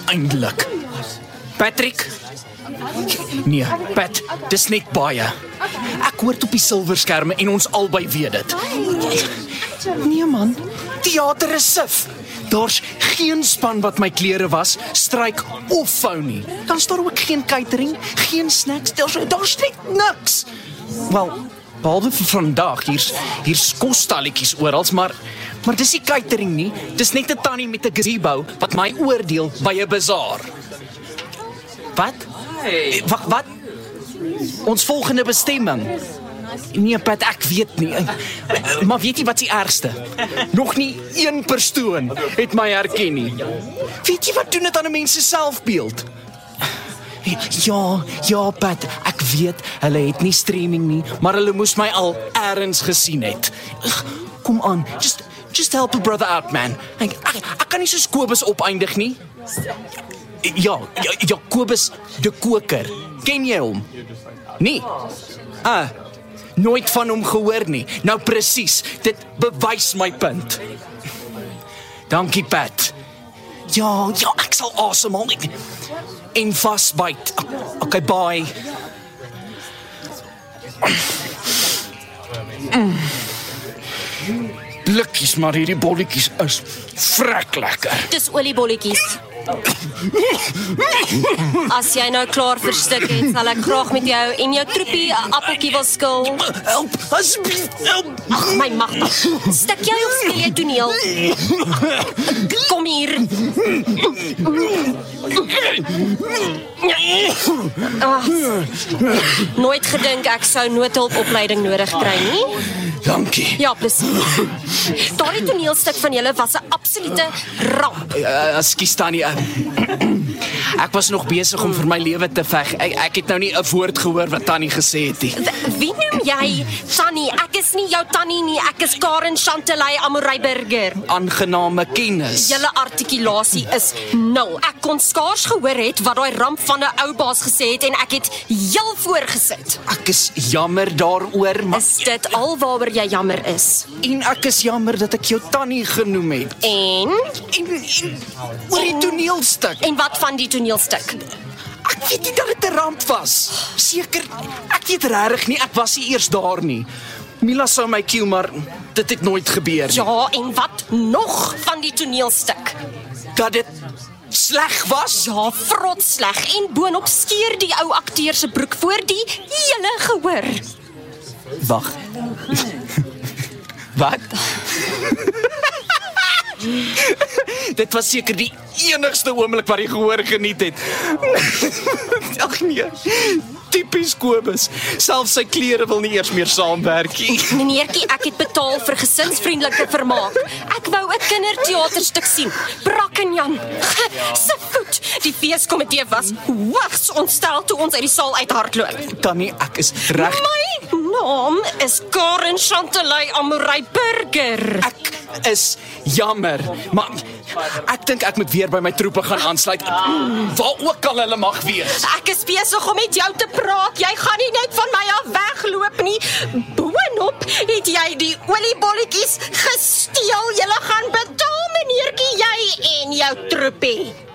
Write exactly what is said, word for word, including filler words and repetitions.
Eindelik. Patrick? Nee, Pat, dis net baie. Ek hoor op die silverskerme en ons albei weet dit. Nee man, theater is sif. Daar's geen span wat my klere was, stryk of vou nie. Dan staan ook geen catering, geen snacks, daar's daar's net niks. Wel, behalwe vir vandag, hier's hier's kosstalletjies oral, maar maar dis nie catering nie. Dis net 'n tannie met 'n gazebo wat my oordeel by 'n bazaar. Wat? Hey. Wag, wat? Ons volgende bestemming. Nee, Pat, ek weet nie. Maar weet jy wat die ergste? Nog nie een persoon het my herken nie. Weet jy wat doen dit aan 'n mens se selfbeeld? Ja, ja, Pat, ek weet, hulle het nie streaming nie, maar hulle moes my al eers gesien het. Kom aan, just just help a brother out, man. Ek, ek, ek kan nie soos Kobus opeindig nie. Ja, ja, Jacobus de Koker. Ken jy hom? Nee. Ah, nooit van hom gehoor nie. Nou presies, dit bewys my punt. Dankie, Pat. Ja, ja, ek sal asemhaal en vasbyt. Okay, bye. Mm. Blikkies, maar hierdie bolletjies is vrek lekker. Dis oliebolletjies. As jy nou klaar verstik het, sal ek graag met jou en jou troepie 'n appeltjie wil skil. Help, asseblief, help. Ag, my magtig. Stik jy of speel jy toneel? Kom hier. Ag, nooit gedink ek sou noodhulpopleiding nodig kry nie. Dankie. Ja, presies. Daardie toneelstuk van julle was 'n absolute ramp. Uh, Ekskuus Tannie. Uh, ek was nog besig om vir my lewe te veg. Ek, ek het nou nie 'n woord gehoor wat Tannie gesê het nie. Wie noem jy Tannie? Ek is nie jou Tannie nie. Ek is Karen Chantelay Amorey Burger. Aangename kennis. Julle artikulasie is nul. Ek kon skaars gehoor het wat daai ramp van 'n ou baas gesê het en ek het heel voorgesit. Ek is jammer daaroor, maar is dit alwaaroor jy jammer is? En ek is jammer dat ek jou Tannie genoem het. En? En, en oor die toneelstuk. En wat van die toneelstuk? Ek weet nie dat dit 'n ramp was. Seker, ek weet regtig nie, ek was nie eers daar nie. Mila sou my kill, maar dit het nooit gebeur nie. Ja, en wat nog van die toneelstuk? Dat dit sleg was? Ja, vrot sleg. En boonop skeer die ou akteur se broek voor die hele gehoor. Wag. Wat? Dit was seker die enigste oomblik wat hy gehoor geniet het. Ag nee. Tipies Kobus. Selfs sy klere wil nie eers meer saamwerk nie. Meneertjie, ek het betaal vir gesinsvriendelike vermaak. Ek wou 'n kinderteaterstuk sien. Brak en Jan. Se voet. Die feeskomitee was hoogs ontstel toe ons uit die saal uithardloop. Tannie, ek is reg. My naam is Karen Chantelay Amorey Burger. Ek is jammer, maar ek dink ek moet weer by my troepe gaan aansluit. Waar ook al hulle mag wees. Ek is besig om met jou te praat. Jy gaan nie net van my af wegloop nie. Boonop het jy die oliebolletjies gesteel. Jy gaan betaal, meneertjie, jy en jou troepie.